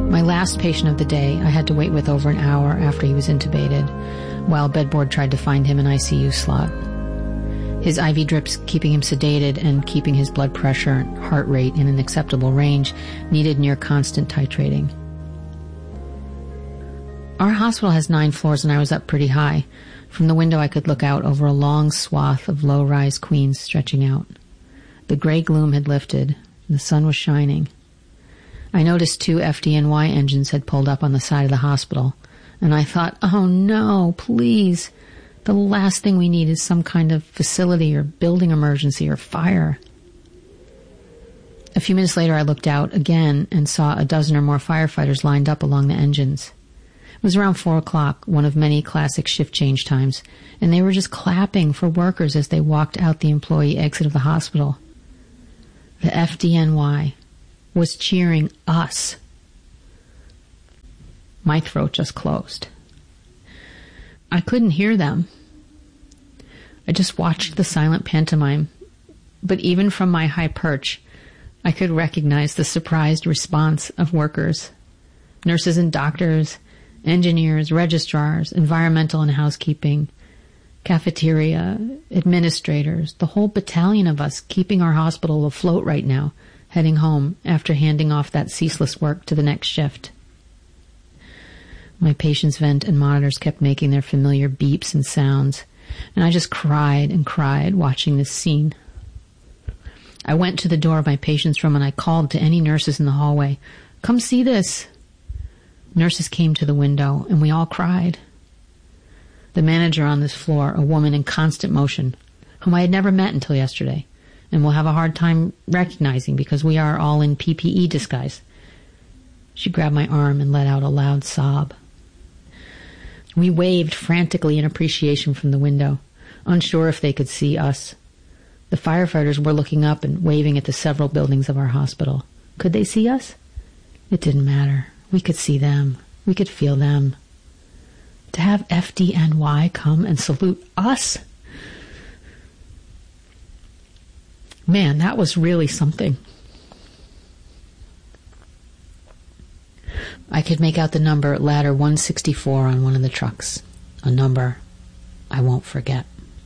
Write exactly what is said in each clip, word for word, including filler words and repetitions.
My last patient of the day I had to wait with over an hour after he was intubated, while bedboard tried to find him an I C U slot. His I V drips keeping him sedated and keeping his blood pressure and heart rate in an acceptable range needed near constant titrating. Our hospital has nine floors and I was up pretty high. From the window I could look out over a long swath of low-rise Queens stretching out. The gray gloom had lifted. The sun was shining. I noticed two F D N Y engines had pulled up on the side of the hospital, and I thought, oh no, please. The last thing we need is some kind of facility or building emergency or fire. A few minutes later I looked out again and saw a dozen or more firefighters lined up along the engines. It was around four o'clock, one of many classic shift change times, and they were just clapping for workers as they walked out the employee exit of the hospital. The F D N Y was cheering us. My throat just closed. I couldn't hear them. I just watched the silent pantomime, but even from my high perch, I could recognize the surprised response of workers, nurses and doctors, engineers, registrars, environmental and housekeeping, cafeteria, administrators, the whole battalion of us keeping our hospital afloat right now, heading home after handing off that ceaseless work to the next shift. My patient's vent and monitors kept making their familiar beeps and sounds, and I just cried and cried watching this scene. I went to the door of my patient's room and I called to any nurses in the hallway, "Come see this." Nurses came to the window and we all cried. The manager on this floor, a woman in constant motion, whom I had never met until yesterday, and will have a hard time recognizing because we are all in P P E disguise. She grabbed my arm and let out a loud sob. We waved frantically in appreciation from the window, unsure if they could see us. The firefighters were looking up and waving at the several buildings of our hospital. Could they see us? It didn't matter. We could see them. We could feel them. To have F D N Y come and salute us? Man, that was really something. I could make out the number ladder one sixty-four on one of the trucks. A number I won't forget.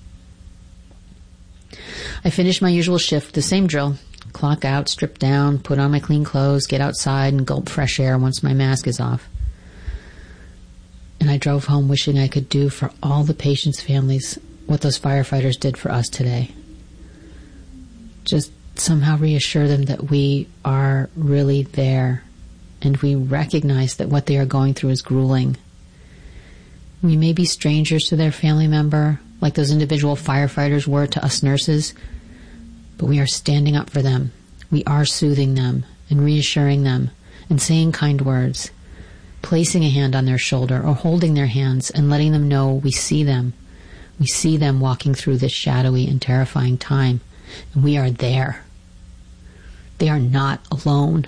I finished my usual shift, the same drill. Clock out, strip down, put on my clean clothes, get outside and gulp fresh air once my mask is off. And I drove home wishing I could do for all the patients' families what those firefighters did for us today. Just somehow reassure them that we are really there and we recognize that what they are going through is grueling. We may be strangers to their family member, like those individual firefighters were to us nurses, but we are standing up for them. We are soothing them and reassuring them and saying kind words, placing a hand on their shoulder or holding their hands and letting them know we see them. We see them walking through this shadowy and terrifying time, and we are there. They are not alone.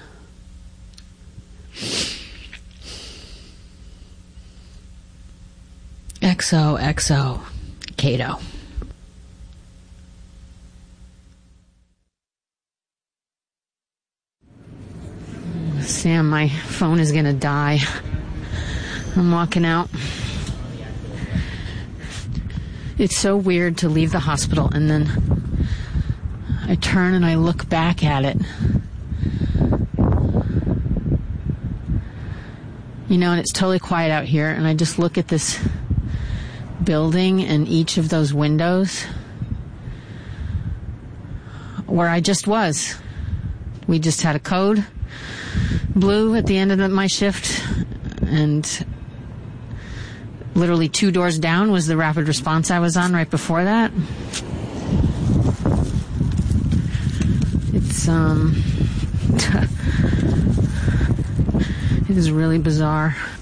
X O X O, Cato. Sam, my phone is going to die. I'm walking out. It's so weird to leave the hospital and then I turn and I look back at it. You know, and it's totally quiet out here, and I just look at this building and each of those windows where I just was. We just had a code blue at the end of the, my shift, and literally two doors down was the rapid response I was on right before that. It's, um... it is really bizarre.